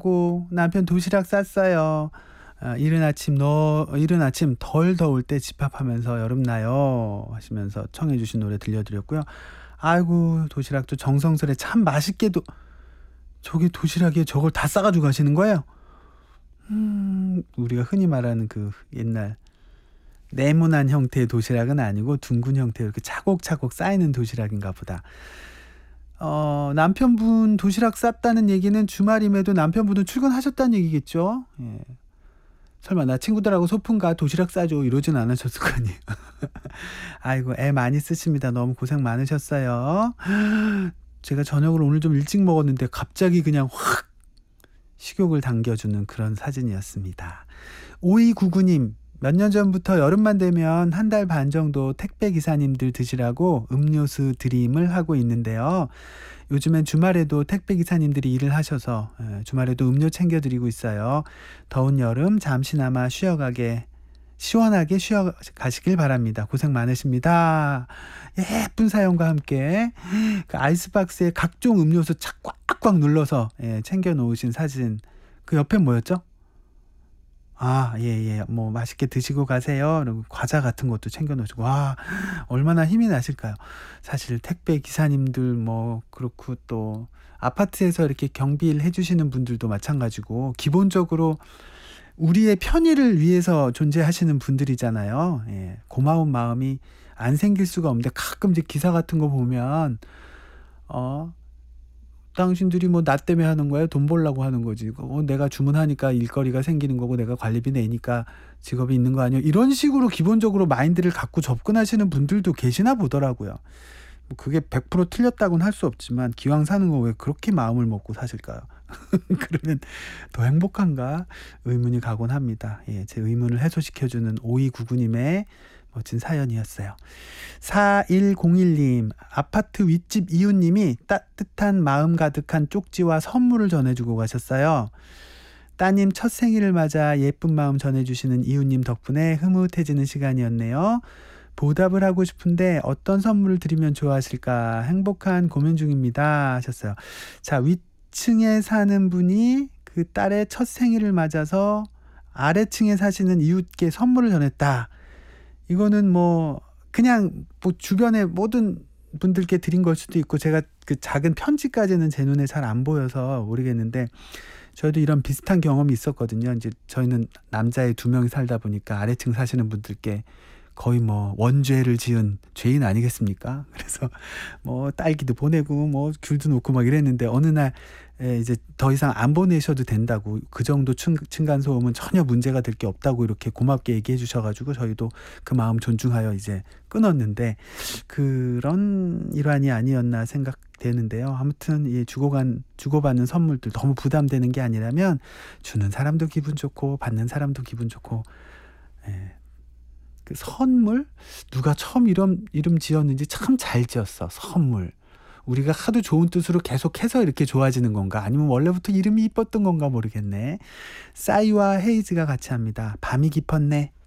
하고 남편 도시락 쌌어요. 이른 아침 덜 더울 때 집합하면서 여름나요 하시면서 청해 주신 노래 들려드렸고요. 아이고 도시락도 정성스레 참 맛있게도 저기 도시락에 저걸 다 싸가지고 가시는 거예요? 우리가 흔히 말하는 그 옛날 네모난 형태의 도시락은 아니고 둥근 형태의 이렇게 차곡차곡 쌓이는 도시락인가 보다. 남편분 도시락 쌌다는 얘기는 주말임에도 남편분은 출근하셨다는 얘기겠죠? 예. 설마 나 친구들하고 소풍 가 도시락 싸줘 이러진 않으셨을 거 아니에요. 아이고 애 많이 쓰십니다. 너무 고생 많으셨어요. 제가 저녁을 오늘 좀 일찍 먹었는데 갑자기 그냥 확 식욕을 당겨주는 그런 사진이었습니다. 5299님, 몇 년 전부터 여름만 되면 한 달 반 정도 택배 기사님들 드시라고 음료수 드림을 하고 있는데요. 요즘엔 주말에도 택배 기사님들이 일을 하셔서 주말에도 음료 챙겨드리고 있어요. 더운 여름 잠시나마 시원하게 쉬어가시길 바랍니다. 고생 많으십니다. 예쁜 사연과 함께 그 아이스박스에 각종 음료수 착 꽉꽉 눌러서 챙겨 놓으신 사진. 그 옆에 뭐였죠? 뭐 맛있게 드시고 가세요. 그리고 과자 같은 것도 챙겨 놓으시고. 와, 얼마나 힘이 나실까요? 사실 택배 기사님들 뭐 그렇고 또 아파트에서 이렇게 경비를 해주시는 분들도 마찬가지고 기본적으로 우리의 편의를 위해서 존재하시는 분들이잖아요. 고마운 마음이 안 생길 수가 없는데 가끔 이제 기사 같은 거 보면 당신들이 뭐 나 때문에 하는 거야? 돈 벌려고 하는 거지. 내가 주문하니까 일거리가 생기는 거고 내가 관리비 내니까 직업이 있는 거 아니야? 이런 식으로 기본적으로 마인드를 갖고 접근하시는 분들도 계시나 보더라고요. 뭐 그게 100% 틀렸다고는 할 수 없지만 기왕 사는 거 왜 그렇게 마음을 먹고 사실까요? 그러면 더 행복한가 의문이 가곤 합니다. 제 의문을 해소시켜주는 5299님의 멋진 사연이었어요. 4101님, 아파트 윗집 이웃님이 따뜻한 마음 가득한 쪽지와 선물을 전해주고 가셨어요. 따님 첫 생일을 맞아 예쁜 마음 전해주시는 이웃님 덕분에 흐뭇해지는 시간이었네요. 보답을 하고 싶은데 어떤 선물을 드리면 좋아하실까 행복한 고민 중입니다 하셨어요. 자, 윗층에 사는 분이 그 딸의 첫 생일을 맞아서 아래층에 사시는 이웃께 선물을 전했다. 이거는 뭐 그냥 뭐 주변에 모든 분들께 드린 걸 수도 있고 제가 그 작은 편지까지는 제 눈에 잘 안 보여서 모르겠는데 저희도 이런 비슷한 경험이 있었거든요. 이제 저희는 남자애 2명이 살다 보니까 아래층 사시는 분들께 거의 뭐 원죄를 지은 죄인 아니겠습니까? 그래서 뭐 딸기도 보내고 뭐 귤도 놓고 막 이랬는데 어느 날 이제 더 이상 안 보내셔도 된다고 그 정도 층간소음은 전혀 문제가 될 게 없다고 이렇게 고맙게 얘기해 주셔가지고 저희도 그 마음 존중하여 이제 끊었는데 그런 일환이 아니었나 생각되는데요. 아무튼 주고받는 선물들 너무 부담되는 게 아니라면 주는 사람도 기분 좋고 받는 사람도 기분 좋고 그 선물? 누가 처음 이름 지었는지 참 잘 지었어. 선물. 우리가 하도 좋은 뜻으로 계속해서 이렇게 좋아지는 건가? 아니면 원래부터 이름이 이뻤던 건가 모르겠네. 싸이와 헤이즈가 같이 합니다. 밤이 깊었네.